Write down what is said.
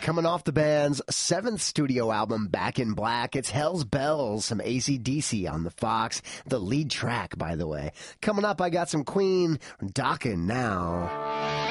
Coming off the band's 7th studio album, Back in Black, it's Hell's Bells, some AC/DC on the Fox, the lead track, by the way. Coming up, I got some Queen, Dockin' Now.